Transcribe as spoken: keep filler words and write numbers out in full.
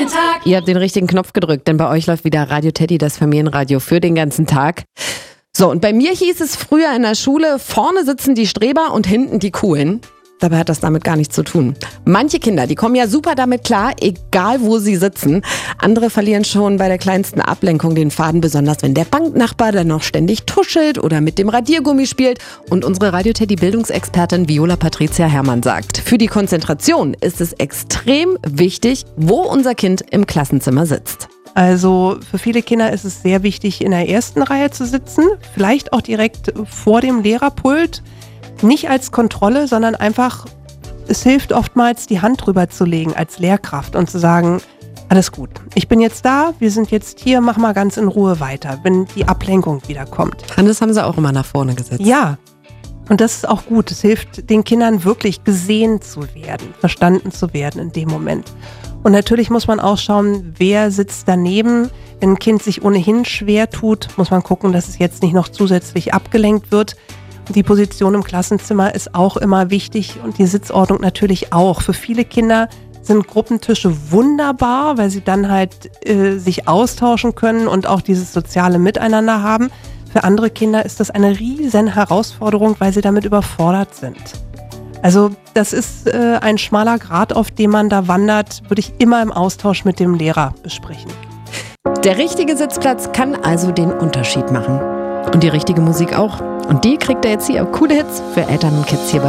den Tag. Ihr habt den richtigen Knopf gedrückt, denn bei euch läuft wieder Radio Teddy, das Familienradio für den ganzen Tag. So, und bei mir hieß es früher in der Schule, vorne sitzen die Streber und hinten die Coolen. Dabei hat das damit gar nichts zu tun. Manche Kinder, die kommen ja super damit klar, egal wo sie sitzen. Andere verlieren schon bei der kleinsten Ablenkung den Faden, besonders wenn der Banknachbar dann noch ständig tuschelt oder mit dem Radiergummi spielt. Und unsere Radio Teddy Bildungsexpertin Viola Patricia Herrmann sagt, für die Konzentration ist es extrem wichtig, wo unser Kind im Klassenzimmer sitzt. Also für viele Kinder ist es sehr wichtig, in der ersten Reihe zu sitzen, vielleicht auch direkt vor dem Lehrerpult. Nicht als Kontrolle, sondern einfach, es hilft oftmals, die Hand drüber zu legen als Lehrkraft und zu sagen, alles gut, ich bin jetzt da, wir sind jetzt hier, mach mal ganz in Ruhe weiter, wenn die Ablenkung wieder kommt. Hannes haben sie auch immer nach vorne gesetzt. Ja, und das ist auch gut. Es hilft den Kindern wirklich gesehen zu werden, verstanden zu werden in dem Moment. Und natürlich muss man auch schauen, wer sitzt daneben. Wenn ein Kind sich ohnehin schwer tut, muss man gucken, dass es jetzt nicht noch zusätzlich abgelenkt wird. Die Position im Klassenzimmer ist auch immer wichtig und die Sitzordnung natürlich auch. Für viele Kinder sind Gruppentische wunderbar, weil sie dann halt äh, sich austauschen können und auch dieses soziale Miteinander haben. Für andere Kinder ist das eine riesen Herausforderung, weil sie damit überfordert sind. Also das ist äh, ein schmaler Grat, auf dem man da wandert, würde ich immer im Austausch mit dem Lehrer besprechen. Der richtige Sitzplatz kann also den Unterschied machen. Und die richtige Musik auch. Und die kriegt er jetzt hier. Coole Hits für Eltern und Kids hier bei